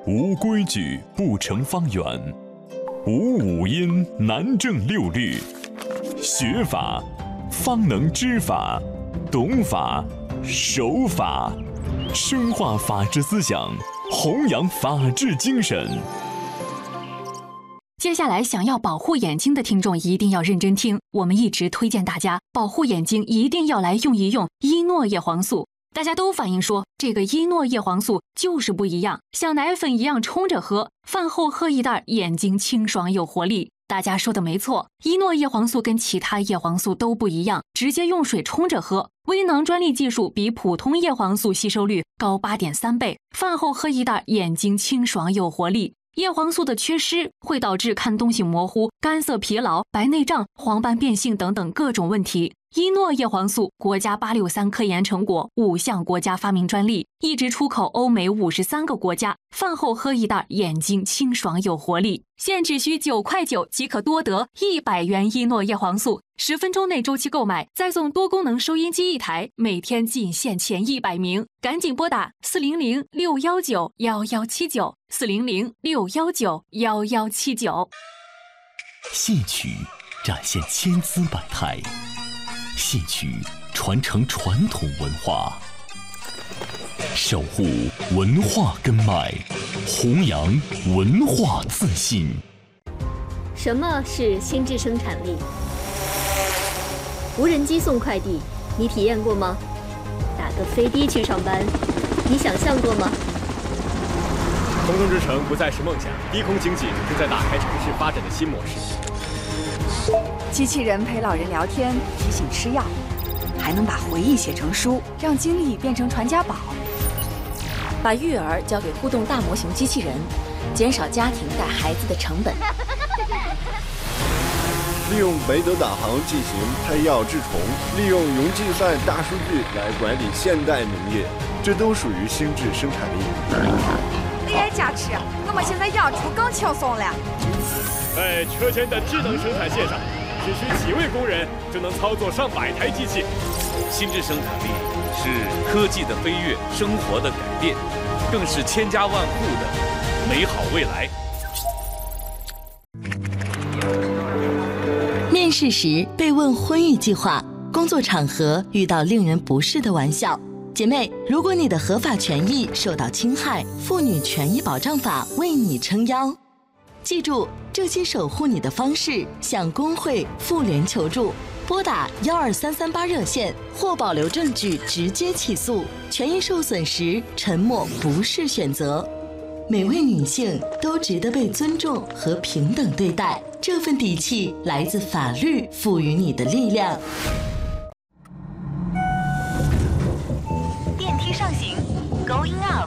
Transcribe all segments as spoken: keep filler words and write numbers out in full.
无规矩不成方圆，无五音难正六律。学法方能知法，懂法守法，深化法治思想，弘扬法治精神。 接下来，想要保护眼睛的听众一定要认真听，我们一直推荐大家保护眼睛，一定要来用一用伊诺叶黄素。大家都反映说，这个伊诺叶黄素就是不一样，像奶粉一样冲着喝，饭后喝一袋，眼睛清爽有活力。大家说的没错，伊诺叶黄素跟其他叶黄素都不一样，直接用水冲着喝。微囊专利技术比普通叶黄素吸收率高 八点三 倍，饭后喝一袋，眼睛清爽有活力。叶黄素的缺失会导致看东西模糊、干涩疲劳、白内障、黄斑变性等等各种问题。伊诺叶黄素国家八六三科研成果，五项国家发明专利，一直出口欧美五十三个国家。饭后喝一袋，眼睛清爽有活力。现只需九块九即可多得一百元伊诺叶黄素，十分钟内周期购买，再送多功能收音机一台，每天仅限前一百名，赶紧拨打四零零六一九一一七九四零零六一九一一七九。 戏曲展现千姿百态，戏曲传承传统文化，守护文化根脉，弘扬文化自信。 什么是心智生产力？无人机送快递，你体验过吗？打个飞的去上班，你想象过吗？ 空中之城不再是梦想，低空经济正在打开城市发展的新模式。 机器人陪老人聊天，提醒吃药，还能把回忆写成书，让经历变成传家宝。 把育儿交给互动大模型机器人，减少家庭带孩子的成本。 利用北斗导航进行拍药治虫，利用云计算大数据来管理现代农业，这都属于心智生产力。 A I 加持，我们现在养猪更轻松了。 在车间的智能生产线上，只需几位工人就能操作上百台机器。 心智生产力是科技的飞跃，生活的改变，更是千家万户的美好未来。 面试时被问婚育计划，工作场合遇到令人不适的玩笑。姐妹，如果你的合法权益受到侵害，妇女权益保障法为你撑腰。记住，这些守护你的方式，向工会、妇联求助，拨打幺二三三八热线或保留证据直接起诉。权益受损时，沉默不是选择。每位女性都值得被尊重和平等对待，这份底气来自法律赋予你的力量。 电梯上行 ，Going up。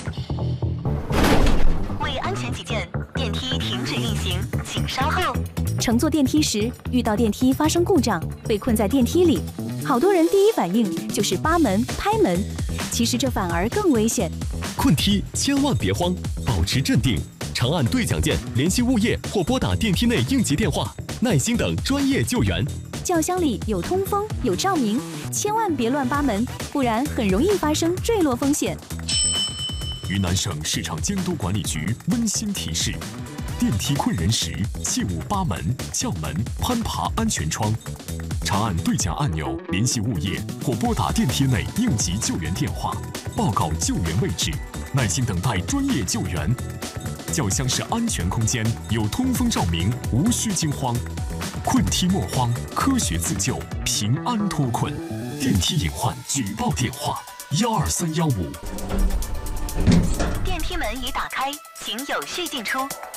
为安全起见，电梯停止运行，请稍后。 乘坐电梯时，遇到电梯发生故障，被困在电梯里，好多人第一反应就是扒门、拍门，其实这反而更危险。 困梯千万别慌，保持镇定，长按对讲键联系物业或拨打电梯内应急电话，耐心等专业救援。 轿厢里有通风、有照明，千万别乱扒门，不然很容易发生坠落风险。 云南省市场监督管理局温馨提示：电梯困人时，切勿扒门、撬门、攀爬安全窗。长按对讲按钮联系物业或拨打电梯内应急救援电话，报告救援位置，耐心等待专业救援。轿厢是安全空间，有通风照明，无需惊慌。困梯莫慌，科学自救，平安脱困。电梯隐患举报电话：幺二三幺五。 电梯门已打开，请有序进出。